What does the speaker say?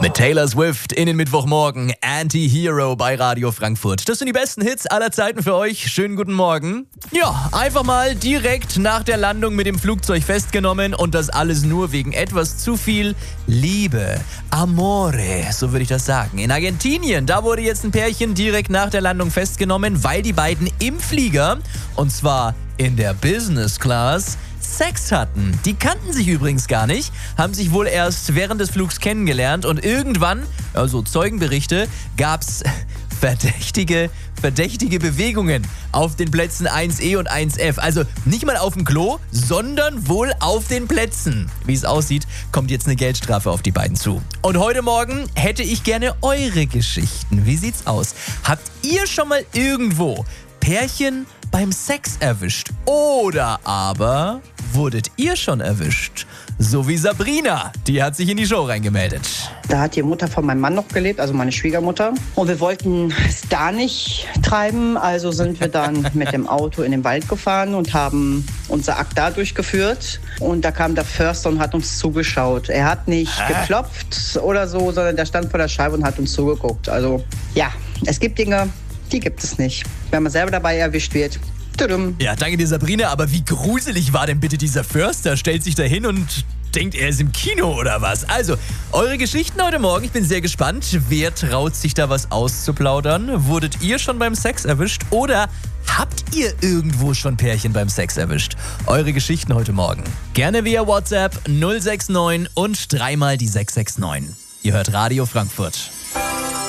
Mit Taylor Swift in den Mittwochmorgen, Anti-Hero bei Radio Frankfurt. Das sind die besten Hits aller Zeiten für euch. Schönen guten Morgen. Ja, einfach mal direkt nach der Landung mit dem Flugzeug festgenommen und das alles nur wegen etwas zu viel Liebe. Amore, so würde ich das sagen. In Argentinien, da wurde jetzt ein Pärchen direkt nach der Landung festgenommen, weil die beiden im Flieger, und zwar in der Business Class, Sex hatten. Die kannten sich übrigens gar nicht, haben sich wohl erst während des Flugs kennengelernt und irgendwann, also Zeugenberichte, gab's verdächtige Bewegungen auf den Plätzen 1E und 1F. Also nicht mal auf dem Klo, sondern wohl auf den Plätzen. Wie es aussieht, kommt jetzt eine Geldstrafe auf die beiden zu. Und heute Morgen hätte ich gerne eure Geschichten. Wie sieht's aus? Habt ihr schon mal irgendwo Pärchen beim Sex erwischt? Oder aber wurdet ihr schon erwischt? So wie Sabrina, die hat sich in die Show reingemeldet. Da hat die Mutter von meinem Mann noch gelebt, also meine Schwiegermutter. Und wir wollten es da nicht treiben, also sind wir dann mit dem Auto in den Wald gefahren und haben unser Akt da durchgeführt. Und da kam der Förster und hat uns zugeschaut. Er hat nicht geklopft oder so, sondern der stand vor der Scheibe und hat uns zugeguckt. Also ja, es gibt Dinge, die gibt es nicht. Wenn man selber dabei erwischt wird. Tudum. Ja, danke dir, Sabrina, aber wie gruselig war denn bitte dieser Förster? Stellt sich da hin und denkt, er ist im Kino oder was? Also, eure Geschichten heute Morgen, ich bin sehr gespannt. Wer traut sich da was auszuplaudern? Wurdet ihr schon beim Sex erwischt oder habt ihr irgendwo schon Pärchen beim Sex erwischt? Eure Geschichten heute Morgen. Gerne via WhatsApp 069 und dreimal die 669. Ihr hört Radio Frankfurt.